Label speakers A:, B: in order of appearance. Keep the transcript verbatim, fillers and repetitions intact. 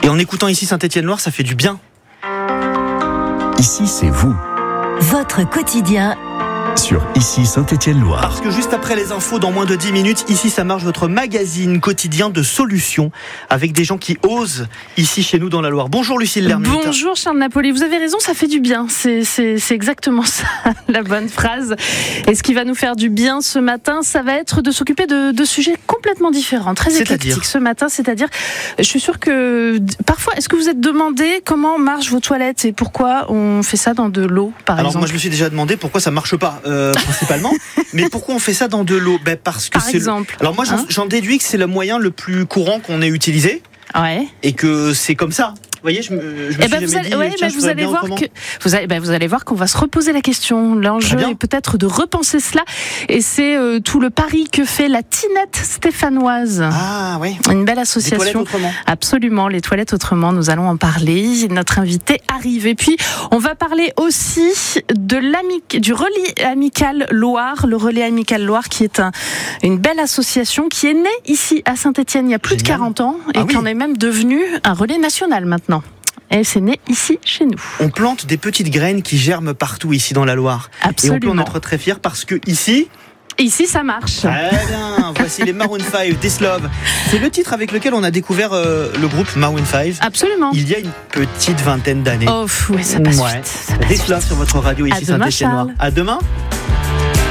A: Et en écoutant ici Saint-Étienne-Loire, ça fait du bien.
B: Ici, c'est vous.
C: Votre quotidien
B: Sur Ici Saint-Étienne-Loire.
A: Parce que juste après les infos, dans moins de dix minutes, Ici ça marche, votre magazine quotidien de solutions avec des gens qui osent ici chez nous dans la Loire. Bonjour Lucille Lermite.
D: Bonjour Charles Napoli, vous avez raison, ça fait du bien, c'est, c'est, c'est exactement ça la bonne phrase. Et ce qui va nous faire du bien ce matin, ça va être de s'occuper de, de sujets complètement différents, très
A: C'est-à-dire
D: éclectiques ce matin, c'est-à-dire, je suis sûre que parfois, est-ce que vous êtes demandé comment marchent vos toilettes et pourquoi on fait ça dans de l'eau par
A: Alors
D: exemple?
A: moi je me suis déjà demandé pourquoi ça marche pas. Euh, principalement, mais pourquoi on fait ça dans de l'eau? Ben parce que
D: Par
A: c'est
D: exemple,
A: le... Alors moi j'en,
D: hein
A: j'en déduis que c'est le moyen le plus courant qu'on ait utilisé
D: Ouais.
A: et que c'est comme ça. Vous voyez, je me, je me
D: Eh
A: suis
D: ben
A: jamais
D: vous allez,
A: dit,
D: ouais,
A: tiens,
D: ben
A: je
D: vous
A: ferais
D: allez
A: bien
D: voir
A: autrement.
D: que vous allez, ben vous allez voir qu'on va se reposer la question. L'enjeu
A: Très bien.
D: est peut-être de repenser cela, et c'est euh, tout le pari que fait la Tinette stéphanoise.
A: Ah oui.
D: Une belle
A: Les
D: association.
A: toilettes autrement.
D: Absolument, les toilettes autrement, nous allons en parler. Notre invité arrive. Et puis, on va parler aussi de l'amic, du relais amical Loire, le relais amical Loire qui est un, une belle association qui est née ici à Saint-Étienne il y a plus
A: Génial.
D: de quarante ans et
A: Ah oui.
D: qui en est même devenu un relais national maintenant. Et c'est né ici, chez nous.
A: On plante des petites graines qui germent partout ici dans la Loire.
D: Absolument.
A: Et on peut en être très fiers parce que ici,
D: Et ici, ça marche.
A: très bien, voici les Maroon five, This Love. C'est le titre avec lequel on a découvert euh, le groupe Maroon five.
D: Absolument.
A: Il y a une petite vingtaine d'années.
D: Oh, oui, ça passe
A: Ouais.
D: vite. Ça passe
A: This
D: vite.
A: Love sur votre radio
D: À
A: ici
D: demain,
A: Saint-Étienne-Loire.
D: Charles.
A: À demain.